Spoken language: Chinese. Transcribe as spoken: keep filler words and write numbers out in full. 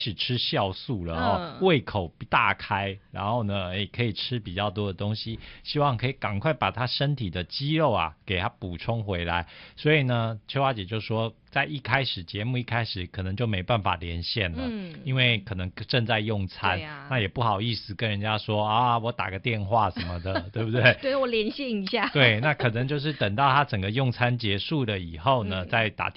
始吃酵素了哦，嗯、胃口大开，然后呢，也可以吃比较多的东西，希望可以赶快把他身体的肌肉啊给他补充回来。所以呢，秋花姐就说，在一开始节目一开始可能就没办法连线了，嗯、因为可能正在用餐，啊、那也不好意思跟人家说啊，我打个电话什么的，对不对？ 对，我连线一下。 对，那可能就是等到他整个用餐结束了以后呢，嗯、再打